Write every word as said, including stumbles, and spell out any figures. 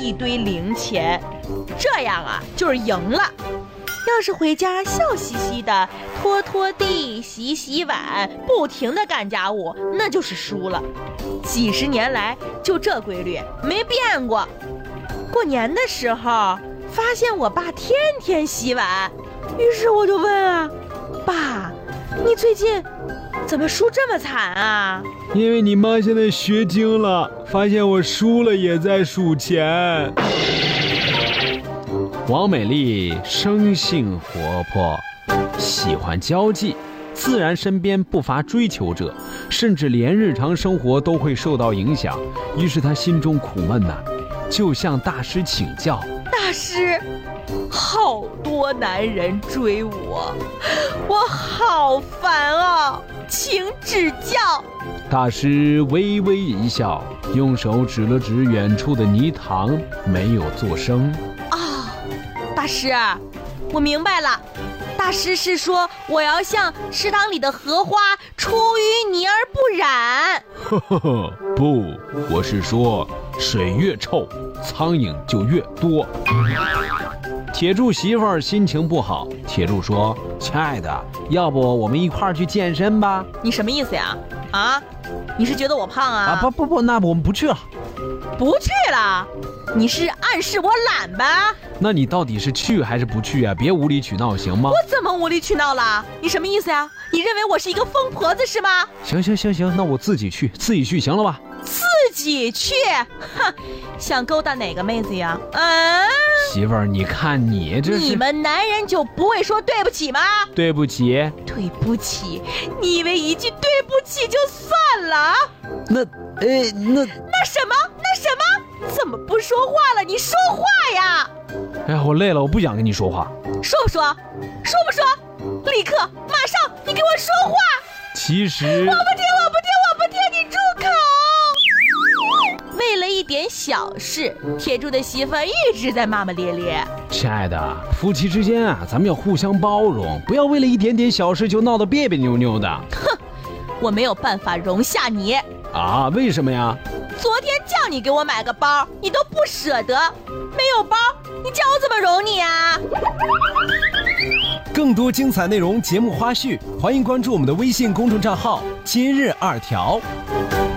一堆零钱，这样啊就是赢了。要是回家笑嘻嘻的拖拖地、洗洗碗，不停的干家务，那就是输了。几十年来就这规律，没变过。过年的时候发现我爸天天洗碗，于是我就问啊，爸，你最近怎么输这么惨啊？ 因为你妈现在学精了，发现我输了也在数钱。王美丽生性活泼，喜欢交际，自然身边不乏追求者，甚至连日常生活都会受到影响。于是她心中苦闷呐、啊，就向大师请教。 大师，好多男人追我，我好烦啊，请指教。 大师微微一笑，用手指了指远处的泥塘，没有作声。 啊，大师，我明白了。大师是说我要像池塘里的荷花，出淤泥而不染。 呵呵呵，不，我是说水越臭，苍蝇就越多。铁柱媳妇儿心情不好，铁柱说：“亲爱的，要不我们一块儿去健身吧？” 你什么意思呀？啊，你是觉得我胖啊？ 啊，不不不，那我们不去了。 不去了？你是暗示我懒吧？ 那你到底是去还是不去啊？别无理取闹行吗？ 我怎么无理取闹了？你什么意思呀？你认为我是一个疯婆子是吗？ 行行行行，那我自己去，自己去行了吧？ 自己去？哼，想勾搭哪个妹子呀？嗯， 媳妇儿，你看你这是…… 你们男人就不会说对不起吗？ 对不起， 对不起，你以为一句对不起就算了？ 那，呃，那那什么？那什么？怎么不说话了？你说话呀！ 哎呀，我累了，我不想跟你说话。 说不说？说不说？立刻，马上，你给我说话！ 其实…… 我不听，我不听，我不听，你住口！为了一点小事，铁柱的媳妇一直在骂骂咧咧。 亲爱的，夫妻之间啊，咱们要互相包容，不要为了一点点小事就闹得别别扭扭的。 哼，我没有办法容下你啊？为什么呀？ 昨天叫你给我买个包，你都不舍得，没有包，你叫我怎么容你啊？ 更多精彩内容、节目花絮，欢迎关注我们的微信公众账号“今日二条”。